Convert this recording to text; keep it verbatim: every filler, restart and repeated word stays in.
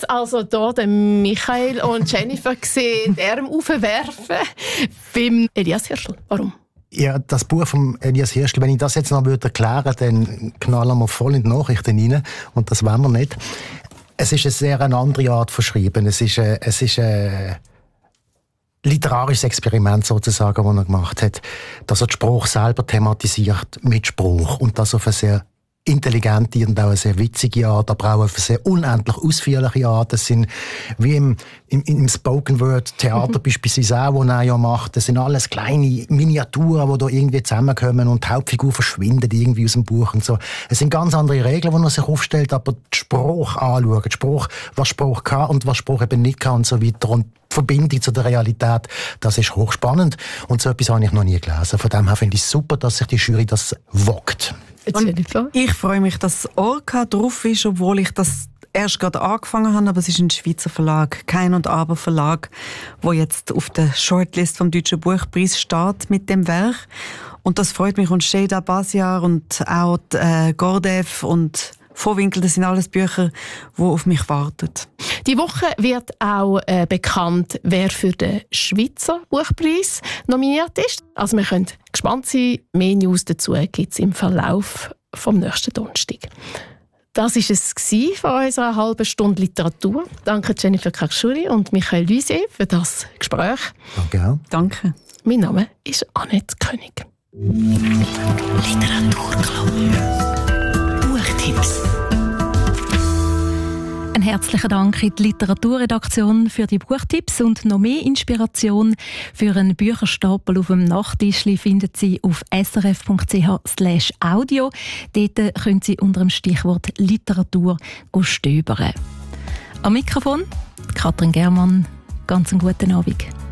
jetzt also hier den Michael und Jennifer gesehen, die Arme aufwerfen beim Elias Hirschl. Warum? Ja, das Buch von Elias Hirschl, wenn ich das jetzt noch erklären würde, dann knallen wir voll in die Nachrichten rein. Und das wollen wir nicht. Es ist eine sehr eine andere Art von Schreiben. Es ist ein, es ist ein literarisches Experiment sozusagen, das er gemacht hat. Dass er den Spruch selber thematisiert mit Spruch. Und das auf eine sehr intelligente und auch eine sehr witzige Art, aber auch auf eine sehr unendlich ausführliche Art. Das sind wie im, im, im Spoken-Word-Theater mhm. beispielsweise auch, das er ja macht. Das sind alles kleine Miniaturen, die da irgendwie zusammenkommen und die Hauptfigur verschwindet irgendwie aus dem Buch und so. Es sind ganz andere Regeln, die er sich aufstellt, aber den Spruch anschauen, den Spruch, was Spruch kann und was Spruch eben nicht kann und so weiter. Und die Verbindung zu der Realität, das ist hochspannend. Und so etwas habe ich noch nie gelesen. Von dem her finde ich es super, dass sich die Jury das wagt. Und ich freue mich, dass Orca drauf ist, obwohl ich das erst gerade angefangen habe, aber es ist ein Schweizer Verlag, Kein und Aber Verlag, wo jetzt auf der Shortlist vom Deutschen Buchpreis steht mit dem Werk. Und das freut mich. Und Sheida Basiar und auch die, äh, Gordev und Vorwinkel, das sind alles Bücher, die auf mich warten. Die Woche wird auch äh, bekannt, wer für den Schweizer Buchpreis nominiert ist. Also wir können gespannt sein. Mehr News dazu gibt es im Verlauf vom nächsten Donnerstag. Das war es von unserer halben Stunde Literatur. Danke Jennifer Kakschuri und Michael Lysier für das Gespräch. Danke. Danke. Mein Name ist Annette König. Literaturclub. Buchtipps. Ein herzlichen Dank in die Literaturredaktion für die Buchtipps und noch mehr Inspiration für einen Bücherstapel auf dem Nachttischli finden Sie auf s r f punkt c h slash audio. Dort können Sie unter dem Stichwort Literatur stöbern. Am Mikrofon Katrin Germann. Ganz einen guten Abend.